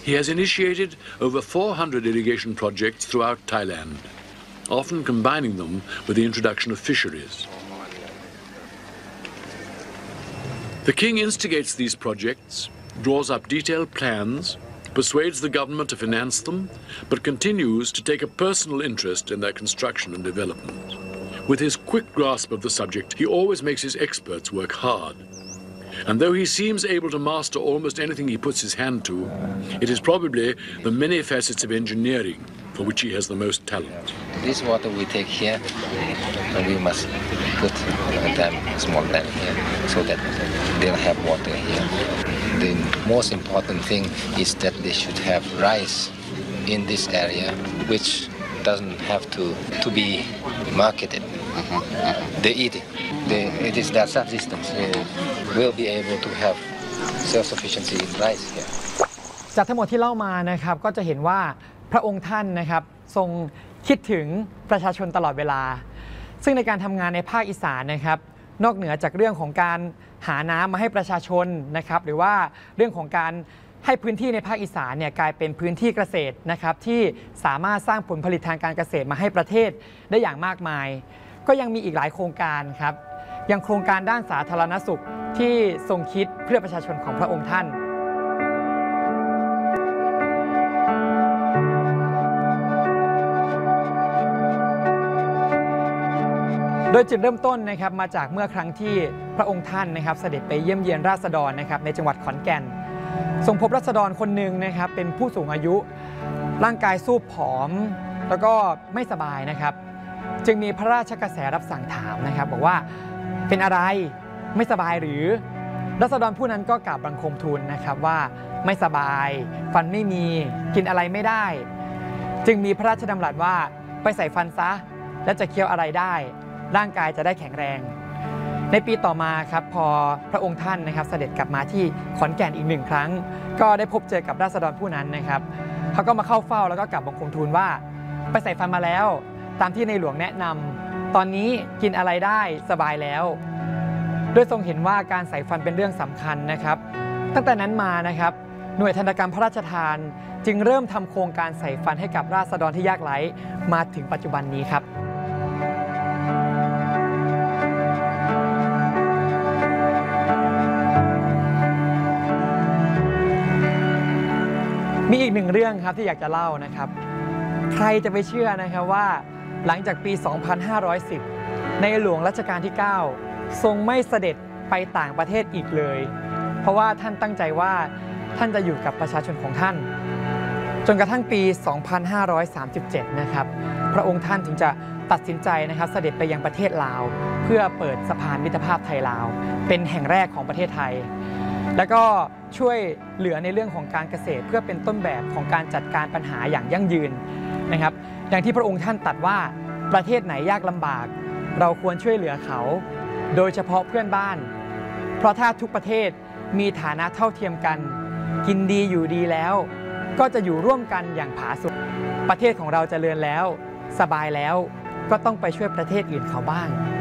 He has initiated over 400 irrigation projects throughout Thailand, often combining them with the introduction of fisheries. The king instigates these projects, draws up detailed plans, persuades the government to finance them, but continues to take a personal interest in their construction and development. With his quick grasp of the subject, he always makes his experts work hard. And though he seems able to master almost anything he puts his hand to, it is probably the many facets of engineering for which he has the most talent. This water we take here, and we must put a dam, a small dam here, so that they'll have water here. The most important thing is that they should have rice in this area, which doesn't have to be marketed. They eat it. It is their subsistence. They will be able to have self-sufficiency in rice here. จากทั้งหมดที่เล่ามานะครับก็จะเห็นว่าพระองค์ท่านนะครับทรงคิดถึงประชาชนตลอดเวลาซึ่งในการทำงานในภาคอีสานนะครับนอกเหนือจากเรื่องของการหาน้ำมาให้ประชาชนนะครับหรือว่าเรื่องของการให้พื้นที่ในภาคอีสานเนี่ยกลายเป็นพื้นที่เกษตรนะครับที่สามารถสร้างผลผลิตทางการเกษตรมาให้ประเทศได้อย่างมากมายก็ยังมีอีกหลายโครงการครับอย่างโครงการด้านสาธารณสุขที่ทรงคิดเพื่อประชาชนของพระองค์ท่านโดยจุดเริ่มต้นนะครับมาจากเมื่อครั้งที่พระองค์ท่านนะครับเสด็จไปเยี่ยมเยียนราษฎรนะครับในจังหวัดขอนแก่นทรงพบราษฎรคนหนึ่งนะครับเป็นผู้สูงอายุร่างกายสูบผอมแล้วก็ไม่สบายนะครับจึงมีพระราชกระแสรับสั่งถามนะครับบอกว่าเป็นอะไรไม่สบายหรือราษฎรผู้นั้นก็กราบบังคมทูลนะครับว่าไม่สบายฟันไม่มีกินอะไรไม่ได้จึงมีพระราชดำรัสว่าไปใส่ฟันซะแล้วจะเคี้ยวอะไรได้ร่างกายจะได้แข็งแรงในปีต่อมาครับพอพระองค์ท่านนะครับเสด็จกลับมาที่ขอนแก่นอีกหนึ่งครั้งก็ได้พบเจอกับราษฎรผู้นั้นนะครับเขาก็มาเข้าเฝ้าแล้วก็กราบบังคมทูลว่าไปใส่ฟันมาแล้วตามที่ในหลวงแนะนำตอนนี้กินอะไรได้สบายแล้วโดยทรงเห็นว่าการใส่ฟันเป็นเรื่องสำคัญนะครับตั้งแต่นั้นมานะครับหน่วยทันตกรรมพระราชทานจึงเริ่มทำโครงการใส่ฟันให้กับราษฎรที่ยากไร้มาถึงปัจจุบันนี้ครับมีอีกหนึ่งเรื่องครับที่อยากจะเล่านะครับใครจะไปเชื่อนะครับว่าหลังจากปี 2510 ในหลวงรัชกาลที่ 9 ทรงไม่เสด็จไปต่างประเทศอีกเลยเพราะว่าท่านตั้งใจว่าท่านจะอยู่กับประชาชนของท่านจนกระทั่งปี 2537 นะครับพระองค์ท่านถึงจะตัดสินใจนะครับเสด็จไปยังประเทศลาวเพื่อเปิดสะพานมิตรภาพไทยลาวเป็นแห่งแรกของประเทศไทยแล้วก็ช่วยเหลือในเรื่องของการเกษตรเพื่อเป็นต้นแบบของการจัดการปัญหาอย่างยั่งยืนนะครับอย่างที่พระองค์ท่านตรัสว่าประเทศไหนยากลำบากเราควรช่วยเหลือเขาโดยเฉพาะเพื่อนบ้านเพราะถ้าทุกประเทศมีฐานะเท่าเทียมกันกินดีอยู่ดีแล้วก็จะอยู่ร่วมกันอย่างผาสุกประเทศของเราเจริญแล้วสบายแล้วก็ต้องไปช่วยประเทศอื่นเขาบ้าง